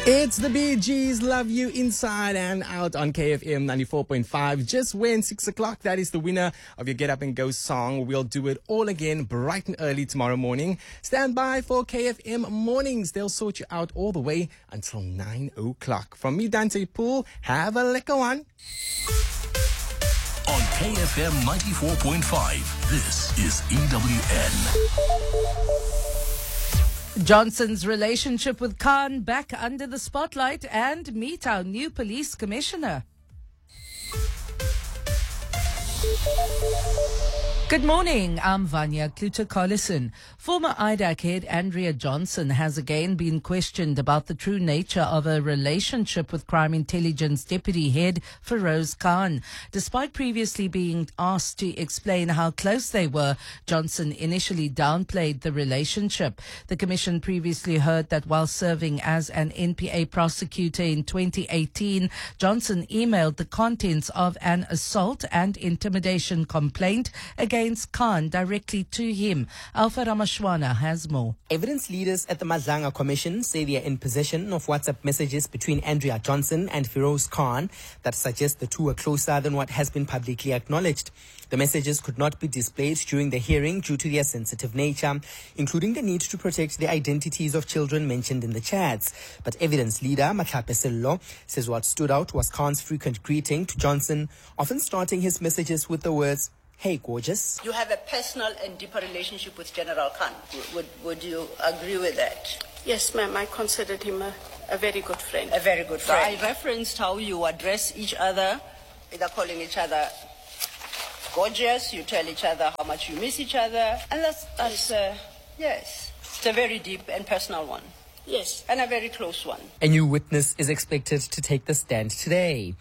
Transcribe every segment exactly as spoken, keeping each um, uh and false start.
It's the Bee Gees, Love You Inside and Out on K F M ninety-four point five. Just when six o'clock, that is the winner of your Get Up and Go song. We'll do it all again bright and early tomorrow morning. Stand by for K F M Mornings. They'll sort you out all the way until nine o'clock. From me, Dante Poole, have a lekker one. On K F M ninety-four point five, this is E W N. Johnson's relationship with Khan back under the spotlight, and meet our new police commissioner. Good morning, I'm Vanya Kluter-Collison. Former I D A C head Andrea Johnson has again been questioned about the true nature of her relationship with Crime Intelligence Deputy Head Feroz Khan. Despite previously being asked to explain how close they were, Johnson initially downplayed the relationship. The Commission previously heard that while serving as an N P A prosecutor in twenty eighteen, Johnson emailed the contents of an assault and intimidation complaint against Khan directly to him. Alpha Ramashwana has more. Evidence leaders at the Madlanga Commission say they are in possession of WhatsApp messages between Andrea Johnson and Feroz Khan that suggest the two are closer than what has been publicly acknowledged. The messages could not be displayed during the hearing due to their sensitive nature, including the need to protect the identities of children mentioned in the chats. But evidence leader Matlape Sello says what stood out was Khan's frequent greeting to Johnson, often starting his messages with the words, "Hey, gorgeous." You have a personal and deeper relationship with General Khan. Would, would you agree with that? Yes, ma'am. I considered him a, a very good friend. A very good friend. I referenced how you address each other, either calling each other gorgeous, you tell each other how much you miss each other. And that's, that's uh, yes, it's a very deep and personal one. Yes. And a very close one. A new witness is expected to take the stand today.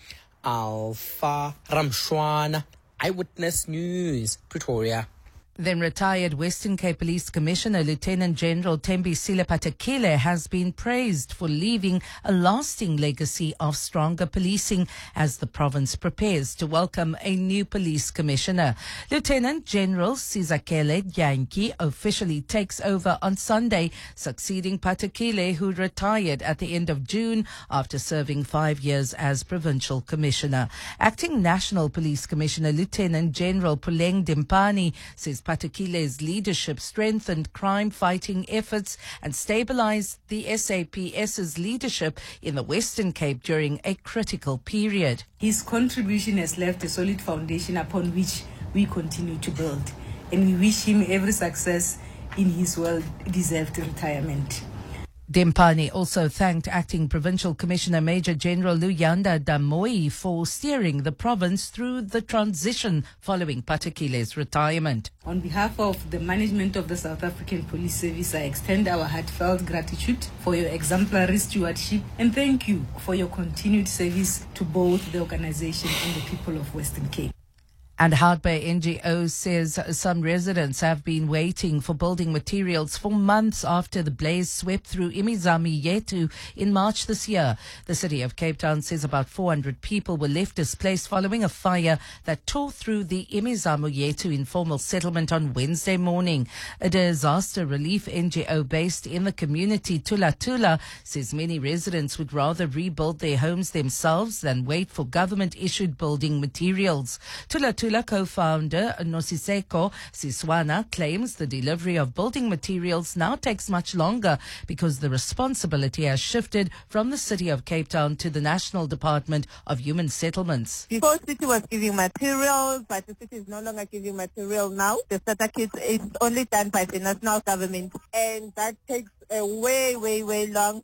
Alpha Ramshwana, Eyewitness News, Pretoria. Then retired Western Cape Police Commissioner Lieutenant General Thembisile Patekile has been praised for leaving a lasting legacy of stronger policing as the province prepares to welcome a new police commissioner. Lieutenant General Sizakele Dyanki officially takes over on Sunday, succeeding Patekile, who retired at the end of June after serving five years as provincial commissioner. Acting National Police Commissioner Lieutenant General Puleng Dimpani says Patakile's leadership strengthened crime-fighting efforts and stabilized the S A P S's leadership in the Western Cape during a critical period. His contribution has left a solid foundation upon which we continue to build, and we wish him every success in his well-deserved retirement. Dimpani also thanked Acting Provincial Commissioner Major General Luyanda Damoy for steering the province through the transition following Patakile's retirement. On behalf of the management of the South African Police Service, I extend our heartfelt gratitude for your exemplary stewardship and thank you for your continued service to both the organization and the people of Western Cape. And Hart Bay N G O says some residents have been waiting for building materials for months after the blaze swept through Imizamo Yethu in March this year. The city of Cape Town says about four hundred people were left displaced following a fire that tore through the Imizamo Yethu informal settlement on Wednesday morning. A disaster relief N G O based in the community, Tula Tula, says many residents would rather rebuild their homes themselves than wait for government-issued building materials. Tula Tula co-founder Nosiseko Siswana claims the delivery of building materials now takes much longer because the responsibility has shifted from the city of Cape Town to the National Department of Human Settlements. Before city was giving materials, but the city is no longer giving material now. The starter kit is only done by the national government, and that takes a way, way, way long.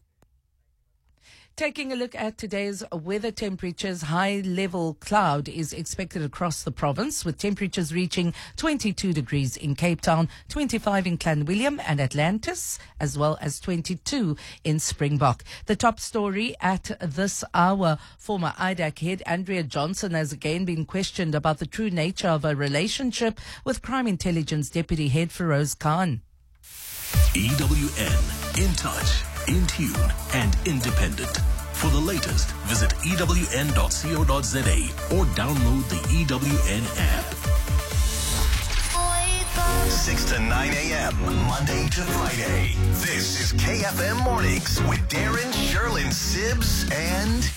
Taking a look at today's weather temperatures, high-level cloud is expected across the province, with temperatures reaching twenty-two degrees in Cape Town, twenty-five in Clanwilliam and Atlantis, as well as twenty-two in Springbok. The top story at this hour, former I D A C head Andrea Johnson has again been questioned about the true nature of her relationship with Crime Intelligence Deputy Head Feroz Khan. E W N, in touch, in tune and independent. For the latest, visit E W N dot co dot za or download the E W N app. six to nine a.m. Monday to Friday. This is K F M Mornings with Darren, Sherlyn, Sibbs, and